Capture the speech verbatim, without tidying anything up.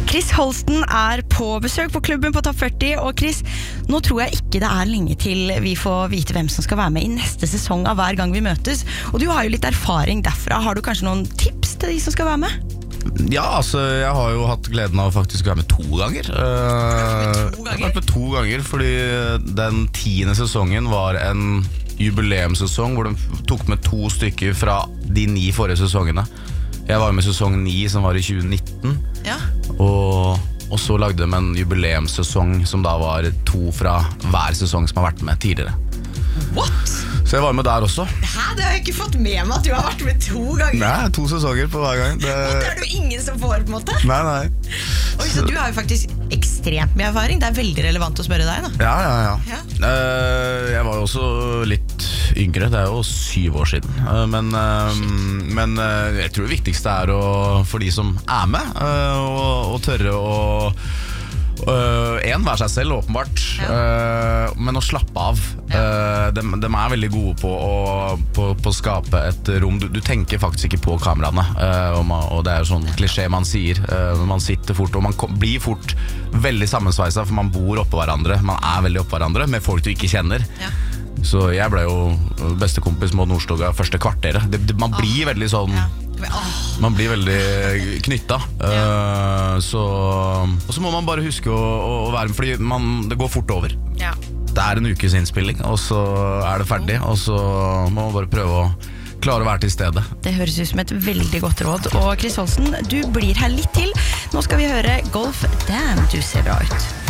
Chris Holsten er på besøk på klubben på Topp førti. Og Chris, nå tror jeg ikke det er lenge til vi får vite hvem som skal være med i neste sesong av Hver gang vi møtes. Og du har jo litt erfaring derfra. Har du kanskje noen tips til de som skal være med? Ja, altså, jeg har jo hatt gleden av faktisk å være med to ganger. Med to ganger? Jeg har vært med to ganger, fordi den tiende sesongen var en jubileumssesong hvor de tok med to stykker fra de ni forrige sesongene. Jeg var med i sesong ni, som var i tjue nitten. Ja. Og, og så lagde de en jubileumssesong som da var to fra hver sesong som har vært med tidligere. What? Så jeg var med der også. Hæ? Det har jeg ikke fått med meg at du har vært med to ganger. Nei, to sesonger på hver gang. Det, Og det er det jo ingen som får, på en måte. Nei, nei. Oi, så du har jo faktisk ekstremt mye erfaring. Det er veldig relevant å spørre deg da. Ja, ja, ja, Ja. Uh, Jeg var jo også litt yngre. Det er jo syv år siden. uh, Men, uh, men uh, jeg tror det viktigste er å, for de som er med, uh, å, å tørre å Uh, en, være seg selv, åpenbart, ja. uh, men å slappe av. Ja. uh, de, de er veldig gode på å, på, på å skape et rom. Du, du tenker faktisk ikke på kameraene, uh, og, man, og det er jo sånn klisjé man sier. uh, Man sitter fort, og man kom, blir fort veldig sammensveisa, for man bor oppå hverandre. Man er veldig oppå hverandre med folk du ikke kjenner. Ja. Så jeg ble jo bestekompis med Nordstoga første kvarteret. det, det, Man blir oh. veldig sånn Ja. Oh. Man blir veldig knytta. Ja. uh, så, Og så må man bare huske å, å være med, fordi man, det går fort over. Ja. Det er en ukes innspilling, og så er det ferdig. Og så må man bare prøve å klare å være til stede. Det høres ut som et veldig godt råd. Og Chris Holsten, du blir her litt til. Nå skal vi høre Golf. Damn, du ser bra ut.